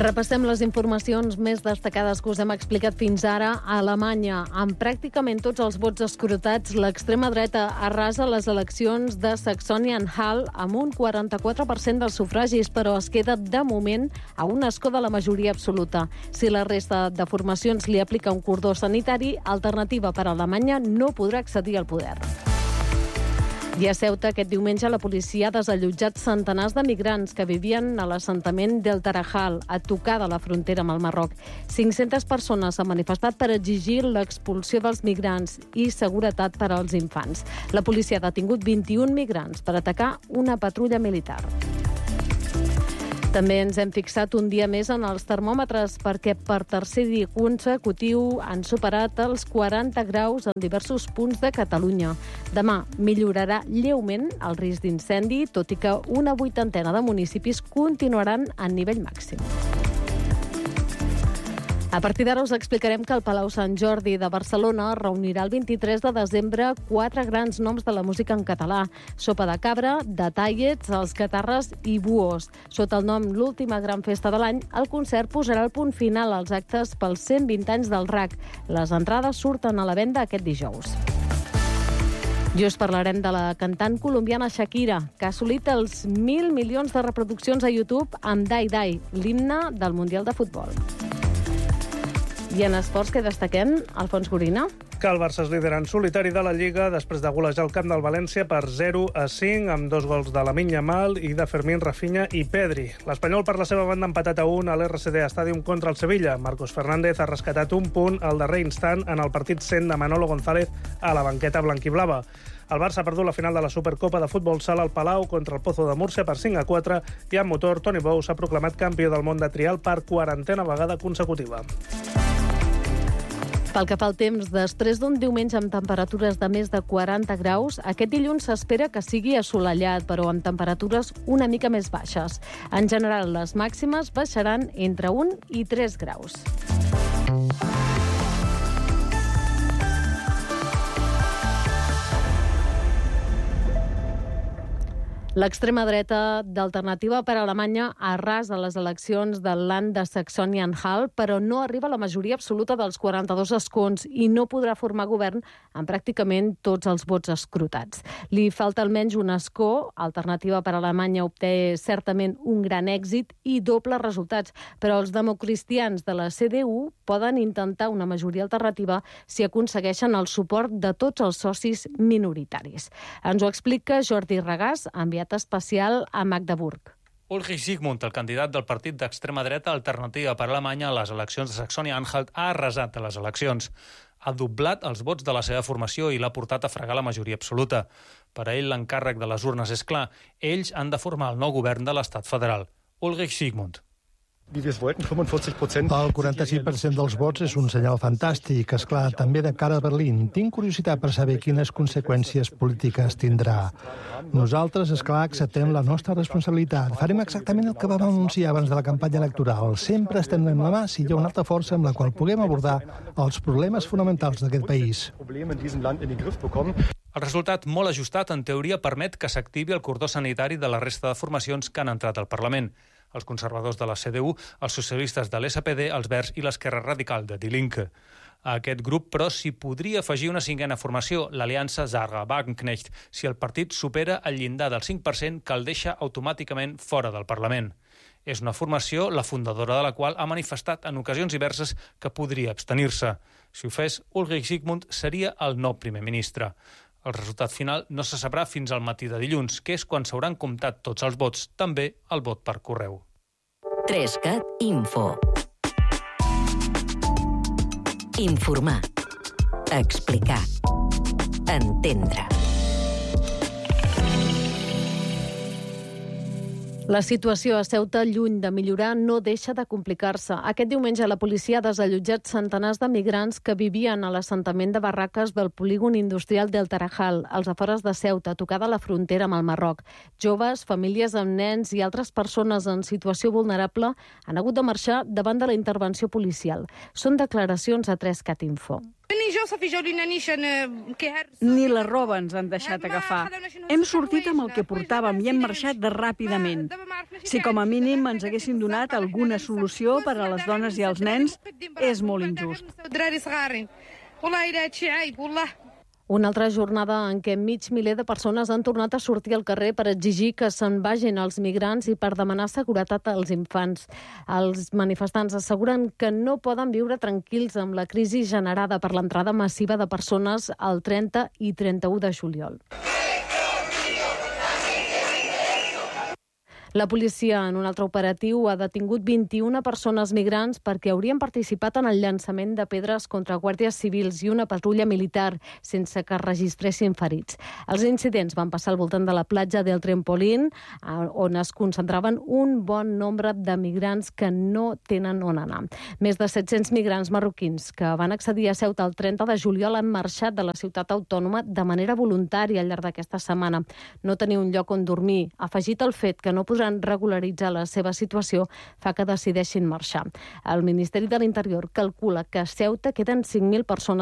Repassem les informacions més destacades que us hem explicat fins ara. A Alemanya, amb pràcticament tots els vots escrutats, l'extrema dreta arrasa les eleccions de Saxònia-Anhalt amb un 44% dels sufragis, però es queda de moment a un escó de la majoria absoluta. Si la resta de formacions li aplica un cordó sanitari, Alternativa per Alemanya no podrà accedir al poder. I a Ceuta, aquest diumenge, la policia ha desallotjat centenars de migrants que vivien a l'assentament del Tarajal, a tocar de la frontera amb el Marroc. 500 persones s'han manifestat per exigir l'expulsió dels migrants i seguretat per als infants. La policia ha detingut 21 migrants per atacar una patrulla militar. També ens hem fixat un dia més en els termòmetres perquè per tercer dia consecutiu han superat els 40 graus en diversos punts de Catalunya. Demà millorarà lleument el risc d'incendi, tot i que una vuitantena de municipis continuaran en nivell màxim. A partir d'ara us explicarem que el Palau Sant Jordi de Barcelona reunirà el 23 de desembre 4 grans noms de la música en català. Sopa de Cabra, The Tallets, Els Catarres i Buos. Sota el nom L'última gran festa de l'any, el concert posarà el punt final als actes pels 120 anys del RAC. Les entrades surten a la venda aquest dijous. I us parlarem de la cantant colombiana Shakira, que ha assolit els 1.000 milions de reproduccions a YouTube amb Dai Dai, l'himne del Mundial de Futbol. I en esports que destaquem, Alfons Gorina. Que el Barça és líder en solitari de la Lliga després de golejar el camp del València per 0-5 amb 2 gols de Lamine Yamal i de Fermín, Rafinha i Pedri. L'Espanyol, per la seva banda, empatat a 1 a l'RCD Stadium contra el Sevilla. Marcos Fernández ha rescatat un punt al darrer instant en el partit 100 de Manolo González a la banqueta blanquiblava. El Barça ha perdut la final de la Supercopa de Futbol Sala al Palau contra el Pozo de Múrcia per 5-4 i amb motor Toni Bou s'ha proclamat campió del món de trial per 40a vegada consecutiva. Pel que fa al temps, després d'un diumenge amb temperatures de més de 40 graus, aquest dilluns s'espera que sigui assolellat, però amb temperatures una mica més baixes. En general, les màximes baixaran entre 1 i 3 graus. L'extrema dreta d'Alternativa per Alemanya arrasa les eleccions del Land de Saxònia-Anhalt, però no arriba a la majoria absoluta dels 42 escons i no podrà formar govern amb pràcticament tots els vots escrutats. Li falta almenys un escó. Alternativa per Alemanya obté certament un gran èxit i dobles resultats, però els democristians de la CDU poden intentar una majoria alternativa si aconsegueixen el suport de tots els socis minoritaris. Ens ho explica Jordi Regàs, enviat especial a Magdeburg. Ulrich Sigmund, el candidat del partit d'extrema dreta Alternativa per Alemanya a les eleccions de Saxònia-Anhalt, ha arrasat a les eleccions. Ha doblat els vots de la seva formació i l'ha portat a fregar la majoria absoluta. Per a ell, l'encàrrec de les urnes és clar. Ells han de formar el nou govern de l'estat federal. Ulrich Sigmund. El 46% dels vots és un senyal fantàstic, esclar, també de cara a Berlín. Tinc curiositat per saber quines conseqüències polítiques tindrà. Nosaltres, esclar, acceptem la nostra responsabilitat. Farem exactament el que vam anunciar abans de la campanya electoral. Sempre estendrem la mà si hi ha una altra força amb la qual puguem abordar els problemes fonamentals d'aquest país. El resultat molt ajustat, en teoria, permet que s'activi el cordó sanitari de la resta de formacions que han entrat al Parlament. Els conservadors de la CDU, els socialistes de l'SPD, els Verds i l'Esquerra Radical de Die Linke. A aquest grup, però, s'hi podria afegir una cinquena formació, l'aliança Sarra-Wagenknecht, si el partit supera el llindar del 5% que el deixa automàticament fora del Parlament. És una formació, la fundadora de la qual ha manifestat en ocasions diverses que podria abstenir-se. Si ho fes, Ulrich Sigmund seria el nou primer ministre. El resultat final no se sabrà fins al matí de dilluns, que és quan s'hauran comptat tots els vots, també el vot per correu. 3cat Info. Informar. Explicar. Entendre. La situació a Ceuta, lluny de millorar, no deixa de complicar-se. Aquest diumenge la policia ha desallotjat centenars de migrants que vivien a l'assentament de barraques del polígon industrial del Tarajal, als afores de Ceuta, tocada a la frontera amb el Marroc. Joves, famílies amb nens i altres persones en situació vulnerable han hagut de marxar davant de la intervenció policial. Són declaracions a 3cat Info. Ni la roba ens han deixat agafar. Hem sortit amb el que portàvem i hem marxat ràpidament. Si com a mínim ens haguessin donat alguna solució per a les dones i els nens, és molt injust. Una altra jornada en què mig miler de persones han tornat a sortir al carrer per exigir que se'n vagin els migrants i per demanar seguretat als infants. Els manifestants asseguren que no poden viure tranquils amb la crisi generada per l'entrada massiva de persones el 30 i 31 de juliol. La policia, en un altre operatiu, ha detingut 21 persones migrants perquè haurien participat en el llançament de pedres contra guàrdies civils i una patrulla militar, sense que registressin ferits. Els incidents van passar al voltant de la platja del Trampolín, on es concentraven un bon nombre de migrants que no tenen on anar. Més de 700 migrants marroquins que van accedir a Ceuta el 30 de juliol han marxat de la ciutat autònoma de manera voluntària al llarg d'aquesta setmana. No tenir un lloc on dormir, afegit el fet que no podran regularitzar la seva situació, fa que decideixin marxar. El Ministeri de l'Interior calcula que a Ceuta queden 5.000 persones